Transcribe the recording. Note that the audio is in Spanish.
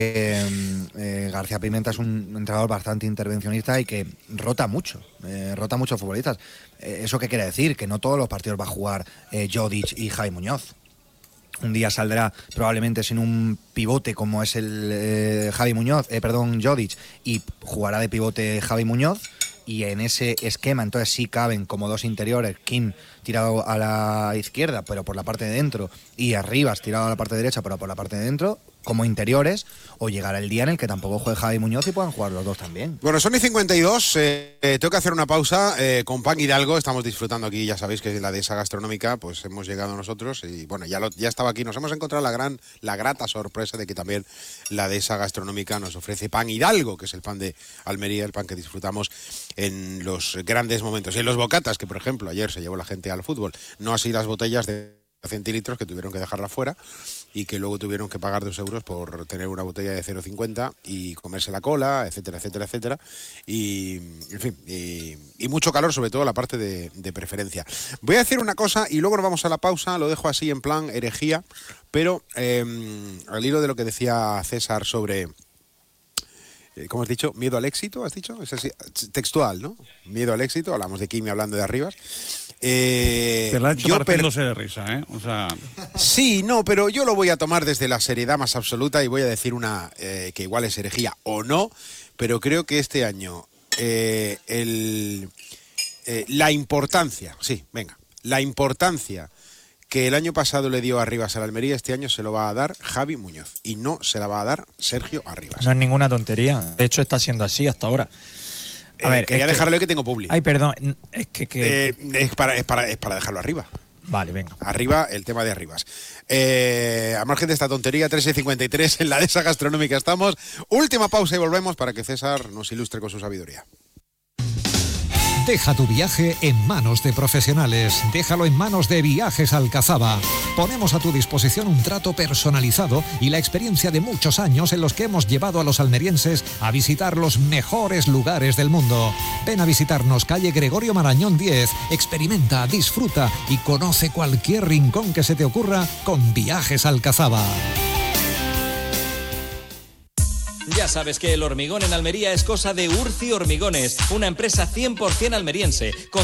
García Pimenta es un entrenador bastante intervencionista y que rota mucho futbolistas. ¿Eso qué quiere decir? Que no todos los partidos va a jugar Jodic y Javi Muñoz. Un día saldrá probablemente sin un pivote como es el Jodic, y jugará de pivote Javi Muñoz, y en ese esquema entonces sí caben como dos interiores, Kim tirado a la izquierda pero por la parte de dentro y Arribas tirado a la parte derecha pero por la parte de dentro como interiores, o llegará el día en el que tampoco juegue Javi Muñoz y puedan jugar los dos también. Bueno, son y 52, tengo que hacer una pausa con Pan Hidalgo. Estamos disfrutando aquí, ya sabéis que la dehesa gastronómica, pues hemos llegado nosotros y bueno, ya estaba aquí, nos hemos encontrado la grata sorpresa de que también la dehesa gastronómica nos ofrece Pan Hidalgo, que es el pan de Almería, el pan que disfrutamos en los grandes momentos. Y en los bocatas, que por ejemplo ayer se llevó la gente al fútbol, no así las botellas de centilitros que tuvieron que dejarla fuera y que luego tuvieron que pagar 2 euros por tener una botella de 0,50 y comerse la cola, etcétera, etcétera, etcétera. Y, en fin, y mucho calor, sobre todo la parte de preferencia. Voy a decir una cosa y luego nos vamos a la pausa, lo dejo así en plan herejía, pero al hilo de lo que decía César sobre... ¿Cómo has dicho? ¿Miedo al éxito? ¿Has dicho? Es así, textual, ¿no? Miedo al éxito, hablamos de Kimi hablando de Arribas. Te la ha hecho partiéndose de risa, ¿eh? O sea... Sí, no, pero yo lo voy a tomar desde la seriedad más absoluta y voy a decir una que igual es herejía o no, pero creo que este año la importancia que el año pasado le dio Arribas a la Almería, este año se lo va a dar Javi Muñoz y no se la va a dar Sergio Arribas. No es ninguna tontería, de hecho está siendo así hasta ahora. A ver, quería dejarlo que tengo publi. Ay, perdón, es que... Es para dejarlo arriba. Vale, venga. Arriba, el tema de Arribas. A margen de esta tontería, 3:53 en la dehesa gastronómica estamos. Última pausa y volvemos para que César nos ilustre con su sabiduría. Deja tu viaje en manos de profesionales. Déjalo en manos de Viajes Alcazaba. Ponemos a tu disposición un trato personalizado y la experiencia de muchos años en los que hemos llevado a los almerienses a visitar los mejores lugares del mundo. Ven a visitarnos, calle Gregorio Marañón 10. Experimenta, disfruta y conoce cualquier rincón que se te ocurra con Viajes Alcazaba. Ya sabes que el hormigón en Almería es cosa de Urci Hormigones, una empresa 100% almeriense, con